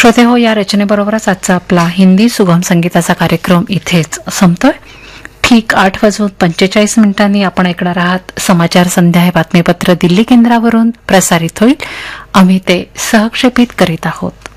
श्रोते हो, या रचनेबरोबरच आजचा आपला हिंदी सुगम संगीताचा कार्यक्रम इथेच संपतोय. ठीक 8:45 आपण ऐकणार आहात समाचार संध्या. हे बातमीपत्र दिल्ली केंद्रावरून प्रसारित होईल. आम्ही ते सहक्षेपित करीत आहोत.